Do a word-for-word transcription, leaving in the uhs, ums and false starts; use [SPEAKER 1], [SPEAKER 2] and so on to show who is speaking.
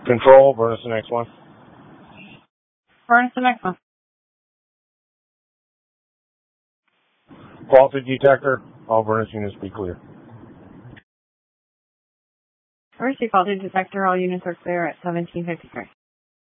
[SPEAKER 1] Control, burn us the next one.
[SPEAKER 2] Burn us the next one.
[SPEAKER 1] Faulty detector, all burn us units be clear.
[SPEAKER 2] Emergency faulty detector, all units are clear at seventeen fifty-three.